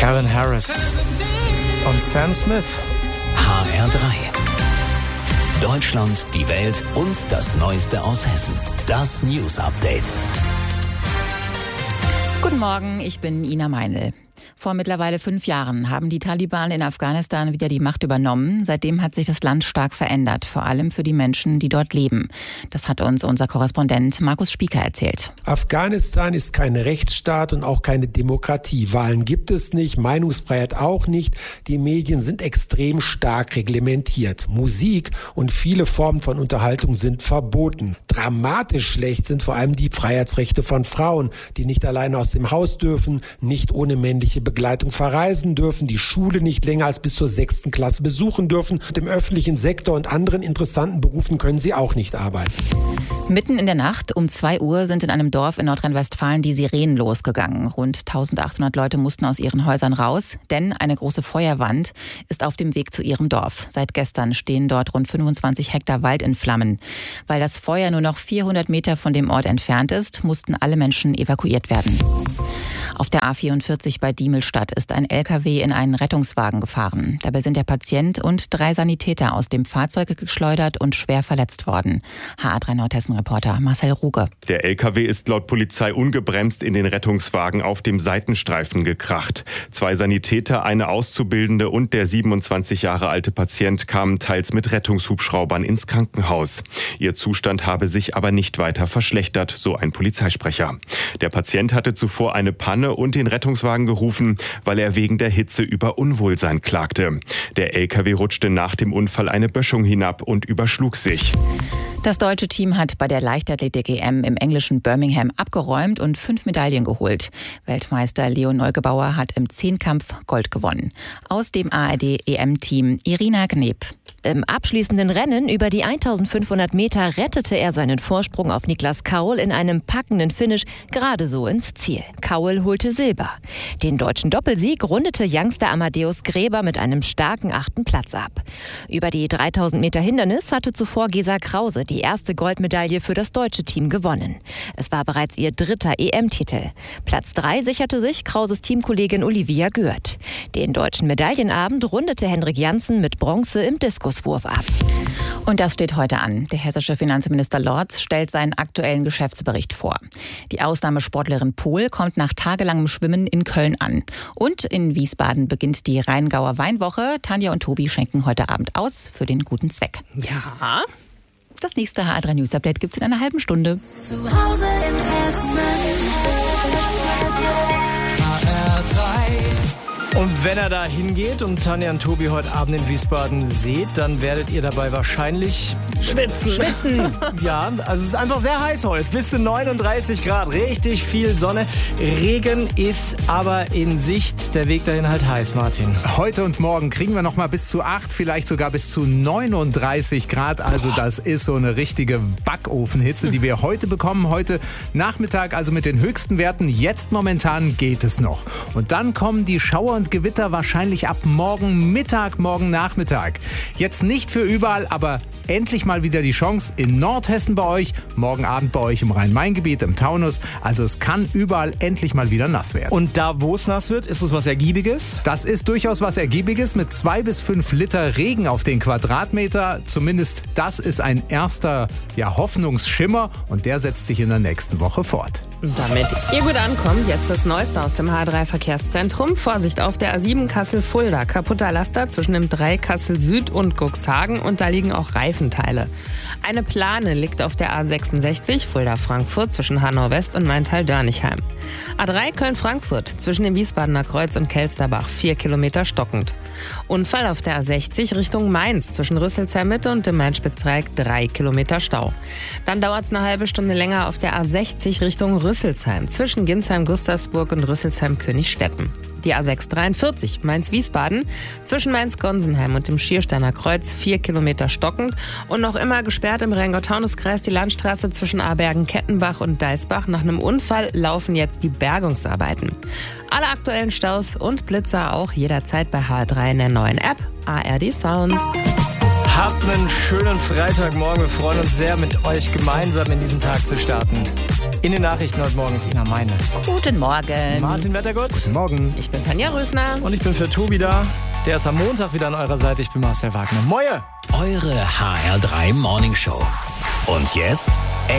Calvin Harris und Sam Smith. HR3. Deutschland, die Welt und das Neueste aus Hessen. Das News Update. Guten Morgen, ich bin Ina Meinl. Vor mittlerweile 5 Jahren haben die Taliban in Afghanistan wieder die Macht übernommen. Seitdem hat sich das Land stark verändert, vor allem für die Menschen, die dort leben. Das hat uns unser Korrespondent Markus Spieker erzählt. Afghanistan ist kein Rechtsstaat und auch keine Demokratie. Wahlen gibt es nicht, Meinungsfreiheit auch nicht. Die Medien sind extrem stark reglementiert. Musik und viele Formen von Unterhaltung sind verboten. Dramatisch schlecht sind vor allem die Freiheitsrechte von Frauen, die nicht alleine aus dem Haus dürfen, nicht ohne männliche Begleitung verreisen dürfen, die Schule nicht länger als bis zur 6. Klasse besuchen dürfen. Und im öffentlichen Sektor und anderen interessanten Berufen können sie auch nicht arbeiten. Mitten in der Nacht um 2 Uhr sind in einem Dorf in Nordrhein-Westfalen die Sirenen losgegangen. Rund 1800 Leute mussten aus ihren Häusern raus, denn eine große Feuerwand ist auf dem Weg zu ihrem Dorf. Seit gestern stehen dort rund 25 Hektar Wald in Flammen. Weil das Feuer nur noch 400 Meter von dem Ort entfernt ist, mussten alle Menschen evakuiert werden. Auf der A44 bei Diemelstadt ist ein LKW in einen Rettungswagen gefahren. Dabei sind der Patient und 3 Sanitäter aus dem Fahrzeug geschleudert und schwer verletzt worden. HR3 Nordhessen-Reporter Marcel Ruge. Der LKW ist laut Polizei ungebremst in den Rettungswagen auf dem Seitenstreifen gekracht. 2 Sanitäter, eine Auszubildende und der 27 Jahre alte Patient kamen teils mit Rettungshubschraubern ins Krankenhaus. Ihr Zustand habe sich aber nicht weiter verschlechtert, so ein Polizeisprecher. Der Patient hatte zuvor eine Panne und den Rettungswagen gerufen, weil er wegen der Hitze über Unwohlsein klagte. Der LKW rutschte nach dem Unfall eine Böschung hinab und überschlug sich. Das deutsche Team hat bei der Leichtathletik-EM im englischen Birmingham abgeräumt und 5 Medaillen geholt. Weltmeister Leo Neugebauer hat im Zehnkampf Gold gewonnen. Aus dem ARD-EM-Team Irina Gneb. Im abschließenden Rennen über die 1500 Meter rettete er seinen Vorsprung auf Niklas Kaul in einem packenden Finish gerade so ins Ziel. Kaul holte Silber. Den deutschen Doppelsieg rundete Youngster Amadeus Gräber mit einem starken 8. Platz ab. Über die 3000 Meter Hindernis hatte zuvor Gesa Krause die erste Goldmedaille für das deutsche Team gewonnen. Es war bereits ihr 3. EM-Titel. Platz 3 sicherte sich Krauses Teamkollegin Olivia Gürt. Den deutschen Medaillenabend rundete Henrik Janssen mit Bronze im Diskuswurf ab. Und das steht heute an. Der hessische Finanzminister Lorz stellt seinen aktuellen Geschäftsbericht vor. Die Ausnahmesportlerin Pohl kommt nach tagelangem Schwimmen in Köln an. Und in Wiesbaden beginnt die Rheingauer Weinwoche. Tanja und Tobi schenken heute Abend aus für den guten Zweck. Ja. Das nächste HR3 News Update gibt es in einer halben Stunde. Zu Hause in Hessen. Und wenn er da hingeht und Tanja und Tobi heute Abend in Wiesbaden seht, dann werdet ihr dabei wahrscheinlich schwitzen. Ja, also es ist einfach sehr heiß heute. Bis zu 39 Grad, richtig viel Sonne. Regen ist aber in Sicht. Der Weg dahin halt heiß, Martin. Heute und morgen kriegen wir noch mal bis zu 8, vielleicht sogar bis zu 39 Grad. Also das ist so eine richtige Backofenhitze, die wir heute bekommen. Heute Nachmittag, also mit den höchsten Werten. Jetzt momentan geht es noch. Und dann kommen die Schauer und Gewitter wahrscheinlich ab morgen Mittag, morgen Nachmittag. Jetzt nicht für überall, aber endlich mal wieder die Chance in Nordhessen bei euch, morgen Abend bei euch im Rhein-Main-Gebiet, im Taunus. Also es kann überall endlich mal wieder nass werden. Und da, wo es nass wird, ist es was Ergiebiges? Das ist durchaus was Ergiebiges mit 2 bis 5 Liter Regen auf den Quadratmeter. Zumindest das ist ein erster Hoffnungsschimmer und der setzt sich in der nächsten Woche fort. Damit ihr gut ankommt, jetzt das Neueste aus dem H3 Verkehrszentrum. Vorsicht auf der A7 Kassel-Fulda. Kaputter Laster zwischen dem 3 Kassel Süd und Cuxhagen und da liegen auch Reifenteile. Eine Plane liegt auf der A66 Fulda-Frankfurt zwischen Hanau West und Maintal-Dörnichheim. A3 Köln-Frankfurt zwischen dem Wiesbadener Kreuz und Kelsterbach 4 Kilometer stockend. Unfall auf der A60 Richtung Mainz zwischen Rüsselsheim Mitte und dem Main-Spitz-Dreieck 3 Kilometer Stau. Dann dauert es eine halbe Stunde länger auf der A60 Richtung Rüsselsheim zwischen Ginsheim-Gustavsburg und Rüsselsheim-Königstetten. Die A643 Mainz-Wiesbaden zwischen Mainz-Gonsenheim und dem Schiersteiner Kreuz 4 Kilometer stockend und noch immer gesperrt im Rheingau-Taunus-Kreis die Landstraße zwischen Abergen-Kettenbach und Deisbach. Nach einem Unfall laufen jetzt die Bergungsarbeiten. Alle aktuellen Staus und Blitzer auch jederzeit bei HR3 in der neuen App ARD Sounds. Habt einen schönen Freitagmorgen. Wir freuen uns sehr, mit euch gemeinsam in diesen Tag zu starten. In den Nachrichten heute Morgen ist Ina Meine. Guten Morgen. Martin Wettergut. Guten Morgen. Ich bin Tanja Rösner. Und ich bin für Tobi da. Der ist am Montag wieder an eurer Seite. Ich bin Marcel Wagner. Moje! Eure HR3 Morning Show. Und jetzt